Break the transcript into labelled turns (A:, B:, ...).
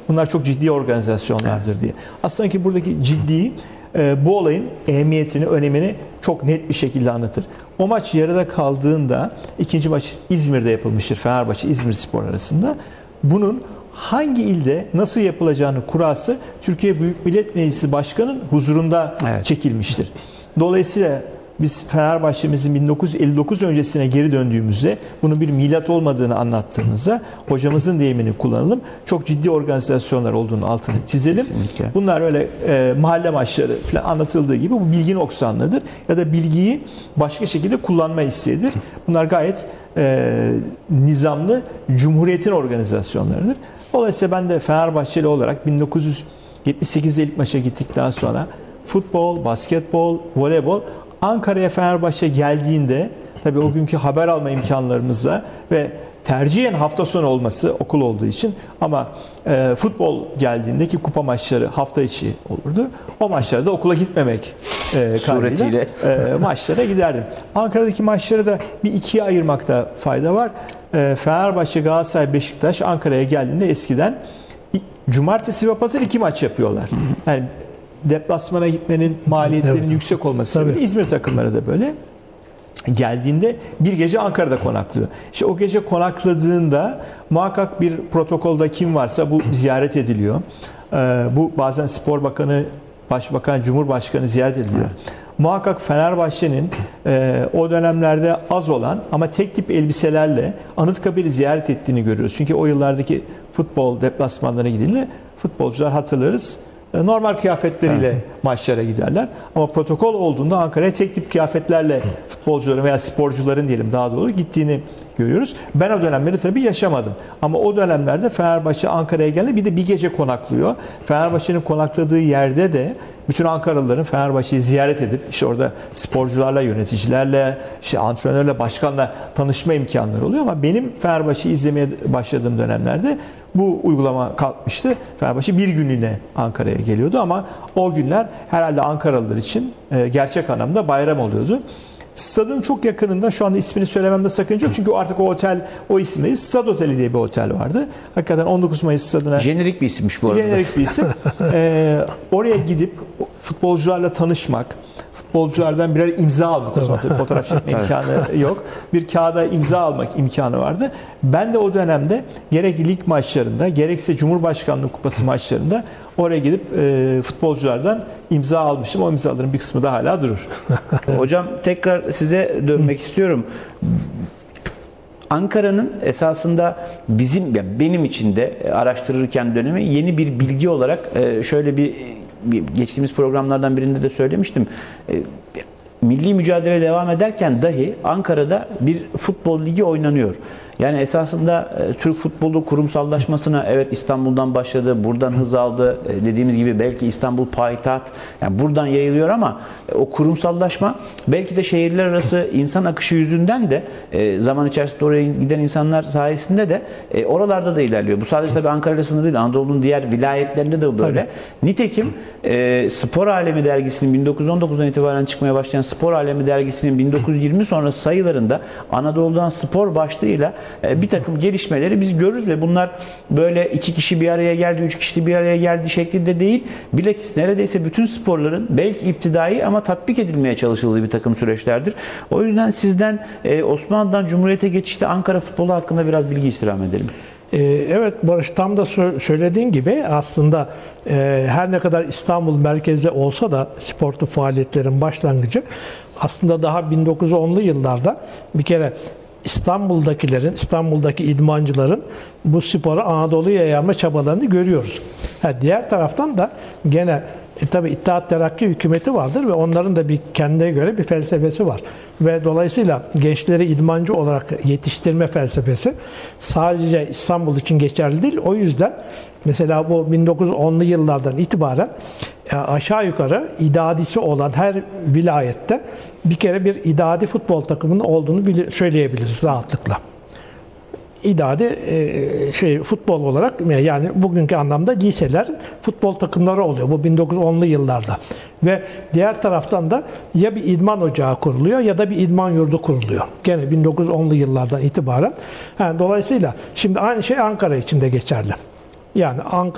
A: bunlar çok ciddi organizasyonlardır diye. Aslında ki buradaki ciddi bu olayın ehemmiyetini, önemini çok net bir şekilde anlatır. O maç yarıda kaldığında ikinci maç İzmir'de yapılmıştır. Fenerbahçe-İzmirspor arasında. Bunun hangi ilde nasıl yapılacağını kurası Türkiye Büyük Millet Meclisi Başkanı'nın huzurunda çekilmiştir. Dolayısıyla biz Fenerbahçe'mizin 1959 öncesine geri döndüğümüzde bunun bir milat olmadığını anlattığımızda hocamızın deyimini kullanalım. Çok ciddi organizasyonlar olduğunu altını çizelim.
B: Kesinlikle.
A: Bunlar öyle mahalle maçları falan anlatıldığı gibi bu bilgi noksanlıdır ya da bilgiyi başka şekilde kullanma isteğidir. Bunlar gayet nizamlı Cumhuriyet'in organizasyonlarıdır. Dolayısıyla ben de Fenerbahçeli olarak 1978'de ilk maça gittikten sonra futbol, basketbol, voleybol Ankara'ya Fenerbahçe geldiğinde tabii o günkü haber alma imkanlarımızla ve tercihen hafta sonu olması okul olduğu için ama futbol geldiğindeki kupa maçları hafta içi olurdu. O maçlarda okula gitmemek suretiyle maçlara giderdim. Ankara'daki maçları da bir ikiye ayırmakta fayda var. Fenerbahçe, Galatasaray, Beşiktaş Ankara'ya geldiğinde eskiden cumartesi ve pazar 2 maç yapıyorlar. Yani deplasmana gitmenin maliyetlerinin yüksek olması sebebiyle İzmir takımları da böyle. Geldiğinde bir gece Ankara'da konaklıyor. İşte o gece konakladığında muhakkak bir protokolda kim varsa bu ziyaret ediliyor. Bu bazen Spor Bakanı, Başbakan, Cumhurbaşkanı ziyaret ediliyor. Muhakkak Fenerbahçe'nin o dönemlerde az olan ama tek tip elbiselerle Anıtkabir'i ziyaret ettiğini görüyoruz. Çünkü o yıllardaki futbol deplasmanlarına gidildiğinde futbolcular hatırlarız. Normal kıyafetleriyle maçlara giderler. Ama protokol olduğunda Ankara'ya tek tip kıyafetlerle futbolcuların veya sporcuların diyelim daha doğru gittiğini görüyoruz. Ben o dönemleri tabii yaşamadım. Ama o dönemlerde Fenerbahçe Ankara'ya geldi. Bir de bir gece konaklıyor. Fenerbahçe'nin konakladığı yerde de bütün Ankaralıların Fenerbahçe'yi ziyaret edip işte orada sporcularla, yöneticilerle, işte antrenörle, başkanla tanışma imkanları oluyor. Ama benim Fenerbahçe'yi izlemeye başladığım dönemlerde bu uygulama kalkmıştı. Fenerbahçe bir günlüğüne Ankara'ya geliyordu ama o günler herhalde Ankaralılar için gerçek anlamda bayram oluyordu. Stadın çok yakınında, şu anda ismini söylememde sakınca yok çünkü artık o otel o isimdeyiz. Stad Oteli diye bir otel vardı. Hakikaten 19 Mayıs stadına...
B: Jenerik bir isimmiş bu arada.
A: Jenerik bir isim. Oraya gidip futbolcularla tanışmak, futbolculardan birer imza almak. O zaman fotoğraf çekme imkanı yok. Bir kağıda imza almak imkanı vardı. Ben de o dönemde gerek lig maçlarında gerekse Cumhurbaşkanlığı Kupası maçlarında oraya gidip futbolculardan imza almıştım. O imzaların bir kısmı da hala durur.
B: Hocam tekrar size dönmek istiyorum. Ankara'nın esasında benim için de araştırırken dönemi yeni bir bilgi olarak şöyle bir geçtiğimiz programlardan birinde de söylemiştim. Milli mücadele devam ederken dahi Ankara'da bir futbol ligi oynanıyor. Yani esasında Türk futbolu kurumsallaşmasına evet İstanbul'dan başladı, buradan hız aldı. Dediğimiz gibi belki İstanbul payitaht, yani buradan yayılıyor ama o kurumsallaşma belki de şehirler arası insan akışı yüzünden de zaman içerisinde oraya giden insanlar sayesinde de oralarda da ilerliyor. Bu sadece tabii Ankara'yla sınırlı değil, Anadolu'nun diğer vilayetlerinde de böyle. Tabii. Nitekim Spor Alemi dergisinin 1919'dan itibaren çıkmaya başlayan Spor Alemi dergisinin 1920 sonrası sayılarında Anadolu'dan spor başlığıyla bir takım gelişmeleri biz görürüz ve bunlar böyle 2 kişi bir araya geldi, 3 kişi bir araya geldi şeklinde değil. Bilakis neredeyse bütün sporların belki iptidai ama tatbik edilmeye çalışıldığı bir takım süreçlerdir. O yüzden sizden Osmanlı'dan Cumhuriyet'e geçişte Ankara futbolu hakkında biraz bilgi istirham edelim.
C: Evet Barış, tam da söylediğin gibi aslında her ne kadar İstanbul merkezde olsa da sportif faaliyetlerin başlangıcı aslında daha 1910'lu yıllarda bir kere İstanbul'daki idmancıların bu sporu Anadolu'ya yayma çabalarını görüyoruz. Diğer taraftan da gene tabii İttihat Terakki hükümeti vardır ve onların da kendine göre bir felsefesi var. Ve dolayısıyla gençleri idmancı olarak yetiştirme felsefesi sadece İstanbul için geçerli değil. O yüzden mesela bu 1910'lu yıllardan itibaren aşağı yukarı idadisi olan her vilayette bir kere bir idadi futbol takımının olduğunu söyleyebiliriz rahatlıkla. İdadi futbol olarak yani bugünkü anlamda liseler futbol takımları oluyor bu 1910'lu yıllarda. Ve diğer taraftan da ya bir idman ocağı kuruluyor ya da bir idman yurdu kuruluyor. Gene 1910'lu yıllardan itibaren. Dolayısıyla şimdi aynı şey Ankara için de geçerli. Yani Ankara